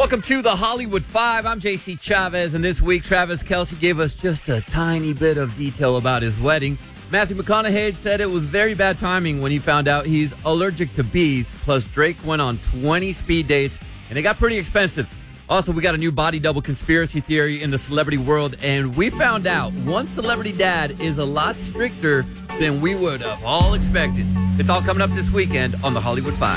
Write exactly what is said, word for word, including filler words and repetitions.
Welcome to the Hollywood Five. I'm J C Chavez, and this week Travis Kelce gave us just a tiny bit of detail about his wedding. Matthew McConaughey said it was very bad timing when he found out he's allergic to bees. Plus, Drake went on twenty speed dates, and it got pretty expensive. Also, we got a new body double conspiracy theory in the celebrity world, and we found out one celebrity dad is a lot stricter than we would have all expected. It's all coming up this weekend on the Hollywood Five.